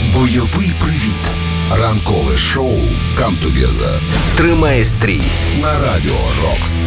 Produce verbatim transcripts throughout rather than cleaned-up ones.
Бойовий привіт. Ранкове шоу «Come Together» тримає стрій на Радіо Рокс.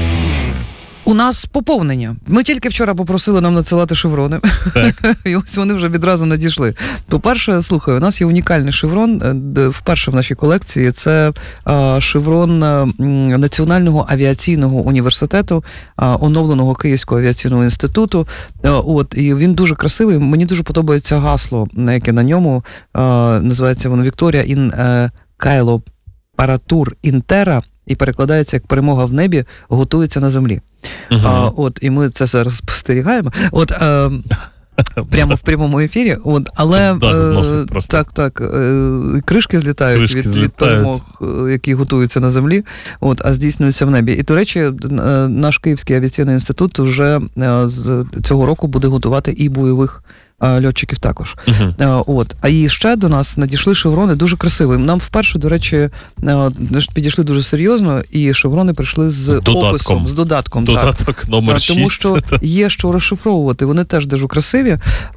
У нас поповнення. Ми тільки вчора попросили нам надсилати шеврони. Так. І ось вони вже відразу надійшли. По-перше, слухай, у нас є унікальний шеврон, вперше в нашій колекції. Це шеврон Національного авіаційного університету, оновленого Київського авіаційного інституту. От, і він дуже красивий. Мені дуже подобається гасло, яке на ньому. Називається воно «Вікторія ін Кайло Паратур Інтера». І перекладається як «Перемога в небі готується на землі». Uh-huh. А, от, і ми це зараз спостерігаємо. От, а, прямо в прямому ефірі. От, але да, е, так, так, е, кришки злітають кришки від, злітають. від перемог, які готуються на землі, от, а здійснюються в небі. І, до речі, наш Київський авіаційний інститут вже з цього року буде готувати і бойових льотчиків також. Uh-huh. От. А і ще до нас надійшли шеврони дуже красиві. Нам вперше, до речі, підійшли дуже серйозно, і шеврони прийшли з, з описом, з додатком. Додаток так. номер шість. Тому що є що розшифровувати. Вони теж дуже красиві.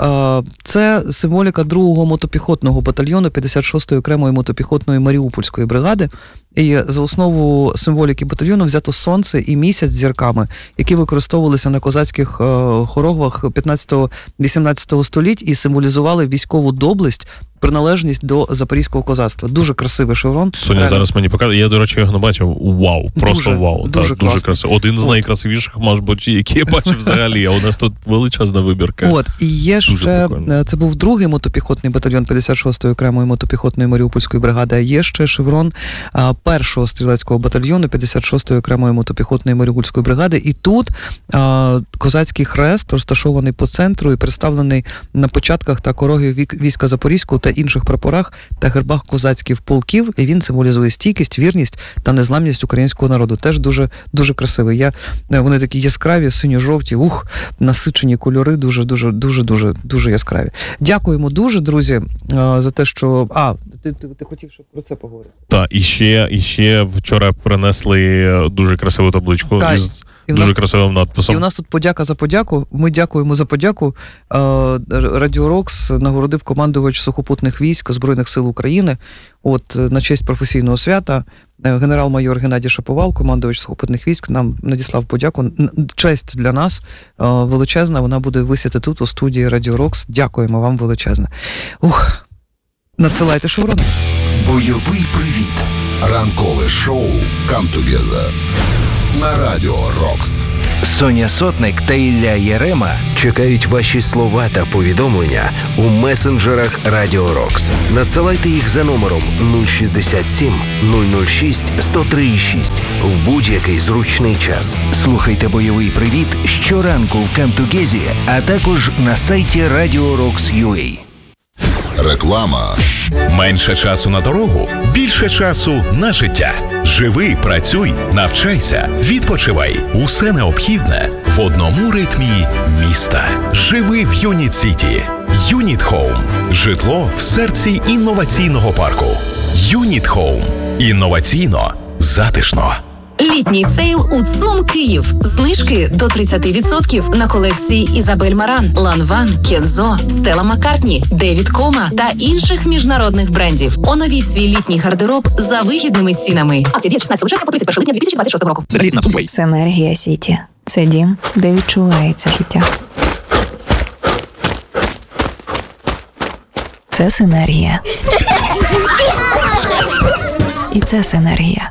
Це символіка другого мотопіхотного батальйону п'ятдесят шостої окремої мотопіхотної Маріупольської бригади. І за основу символіки батальйону взято сонце і місяць з зірками, які використовувалися на козацьких хоругвах п'ятнадцятого-вісімнадцятого століть і символізували військову доблесть, приналежність до запорізького козацтва. Дуже красивий шеврон. Соня Реально. зараз мені покаже. Я, до речі, його не бачив. Вау, просто дуже, вау. Дуже, так, дуже красивий. Один з От. найкрасивіших, мабуть, які я бачив взагалі. А у нас тут величезна вибірка. От, і є дуже ще, прикольно. Це був другий мотопіхотний батальйон п'ятдесят шостої окремої мотопіхотної Маріупольської бригади, а є ще шеврон а, першого стрілецького батальйону п'ятдесят шостої окремої мотопіхотної Маріупольської бригади. І тут а, козацький хрест розташований по центру і представлений на початках та короги війська Запорізького та інших прапорах та гербах козацьких полків, і він символізує стійкість, вірність та незламність українського народу. Теж дуже, дуже красивий. Я, вони такі яскраві, синьо-жовті, ух, насичені кольори, дуже, дуже, дуже, дуже, дуже яскраві. Дякуємо дуже, друзі, за те, що... А, ти, ти, ти хотів ще про це поговорити? Так, і ще, і ще вчора принесли дуже красиву табличку так. із дуже нас, красивим надписом. І у нас тут подяка за подяку. Ми дякуємо за подяку. Радіо Рокс нагородив командувач сухопутних військ Збройних сил України. От, на честь професійного свята генерал-майор Геннадій Шаповал, командувач сухопутних військ, нам надіслав подяку. Честь для нас величезна. Вона буде висіти тут, у студії Радіо Рокс. Дякуємо вам величезне. Ух, надсилайте шеврони. Бойовий привіт. Ранкове шоу «Come Together» на Радіо Рокс. Соня Сотник та Ілля Єрема чекають ваші слова та повідомлення у месенджерах Радіо Рокс. Надсилайте їх за номером нуль шістдесят сім нуль нуль шість сто три шість в будь-який зручний час. Слухайте бойовий привіт щоранку в Come Together, а також на сайті радіо рокс крапка ю а. Реклама. Менше часу на дорогу, більше часу на життя. Живи, працюй, навчайся, відпочивай. Усе необхідне в одному ритмі міста. Живи в Юніт Сіті. Юніт Хоум. Житло в серці інноваційного парку. Юніт Хоум. Інноваційно, затишно. Літній сейл у ЦУМ Київ. Знижки до тридцять відсотків на колекції Ізабель Маран, Ланван, Кензо, Стелла Маккартні, Девід Кома та інших міжнародних брендів. Оновіть свій літній гардероб за вигідними цінами. Акція діє з шістнадцятого червня по тридцять перше липня дві тисячі двадцять шостого року. Синергія Сіті. Це дім, де відчувається життя. Це синергія. І це синергія.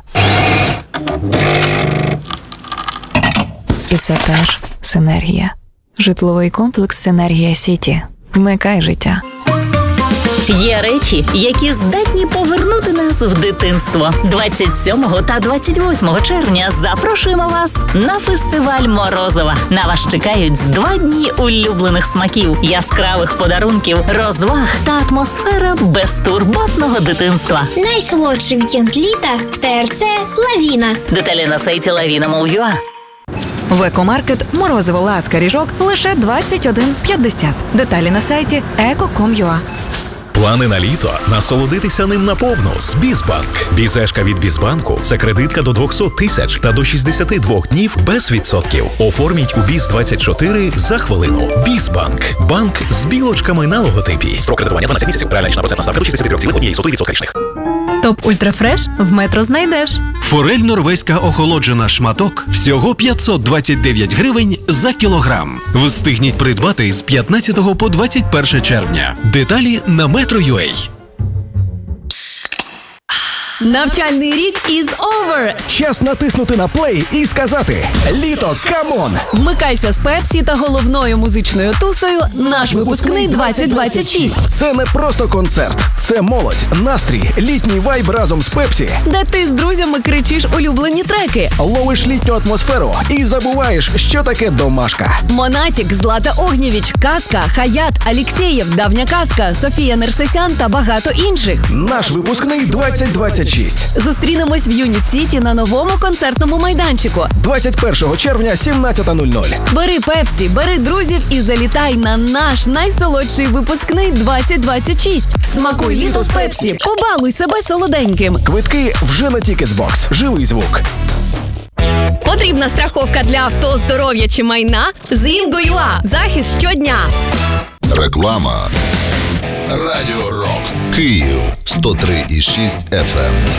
І це теж синергія. Житловий комплекс «Синергія Сіті». Вмикай життя. Є речі, які здатні повернути нас в дитинство. двадцять сьомого та двадцять восьмого червня запрошуємо вас на фестиваль Морозова. На вас чекають два дні улюблених смаків, яскравих подарунків, розваг та атмосфера безтурботного дитинства. Найсолодший вікенд літа в Те Ер Це «Лавіна». Деталі на сайті лавіна крапка ю а. В екомаркет морозиво ласка ріжок лише двадцять один п'ятдесят. Деталі на сайті еко крапка ком крапка ю а. Плани на літо – насолодитися ним наповну з Бізбанк. Бізешка від Бізбанку – це кредитка до двісті тисяч та до шістдесят два днів без відсотків. Оформіть у Біз двадцять чотири за хвилину. Бізбанк. Банк з білочками на логотипі. Строк кредитування дванадцять місяців. Реальна річна процентна ставка до шістдесят три цілих одна сотих відсотка річних. Топ Ультрафреш в Метро знайдеш. Форель норвезька охолоджена шматок всього п'ятсот двадцять дев'ять гривень за кілограм. Встигніть придбати з п'ятнадцятого по двадцять перше червня. Деталі на Metro.ua. Навчальний рік is over! Час натиснути на плей і сказати «Літо, камон!». Вмикайся з Пепсі та головною музичною тусою «Наш випускний двадцять двадцять шість». Це не просто концерт, це молодь, настрій, літній вайб разом з Пепсі. Де ти з друзями кричиш улюблені треки. Ловиш літню атмосферу і забуваєш, що таке домашка. Монатік, Злата Огнєвіч, Казка, Хаят, Алєксєєв, Давня Казка, Софія Нерсесян та багато інших. Наш випускний двадцять двадцять шість. Зустрінемось в Юніт-Сіті на новому концертному майданчику. двадцять першого червня, сімнадцята нуль нуль. Бери Пепсі, бери друзів і залітай на наш найсолодший випускний двадцять двадцять шість. Смакуй літо з Пепсі, побалуй себе солоденьким. Квитки вже на Тікетсбокс. Живий звук. Потрібна страховка для авто, здоров'я чи майна? З Інго.ua. Захист щодня. Реклама. Радіо Рокс. Київ сто три і шість еф ем.